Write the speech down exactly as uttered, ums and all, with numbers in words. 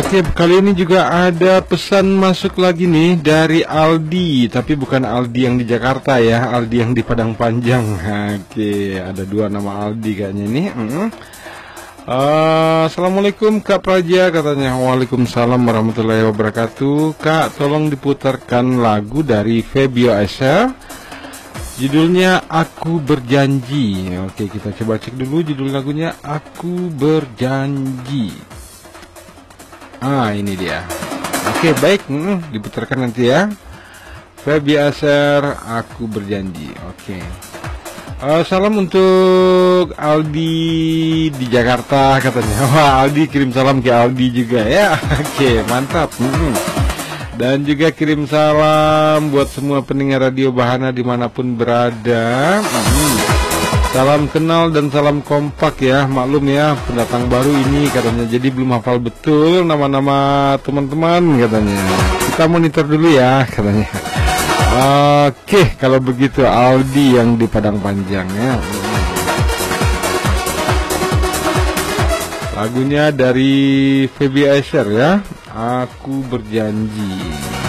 Oke, kali ini juga ada pesan masuk lagi nih dari Aldi, tapi bukan Aldi yang di Jakarta ya, Aldi yang di Padang Panjang. Oke, ada dua nama Aldi kayaknya nih. Mm. Uh, Assalamualaikum Kak Praja, katanya. Waalaikumsalam warahmatullahi wabarakatuh. Kak, tolong diputarkan lagu dari Febio Acer, judulnya Aku Berjanji. Oke, kita coba cek dulu judul lagunya, Aku Berjanji. Ah, ini dia. Oke, baik, hmm, diputarkan nanti ya. Febio Acer, Aku Berjanji. Oke. Uh, salam untuk Aldi di Jakarta, katanya. Wah, Aldi kirim salam ke Aldi juga ya. Oke, mantap. Hmm. Dan juga kirim salam buat semua pendengar Radio Bahana dimanapun berada. Hmm. Salam kenal dan salam kompak ya. Maklum ya, pendatang baru ini katanya, jadi belum hafal betul nama-nama teman-teman katanya. Kita monitor dulu ya katanya. Oke, kalau begitu Aldi yang di Padang Panjang ya. Lagunya dari Febio Acer ya, Aku Berjanji.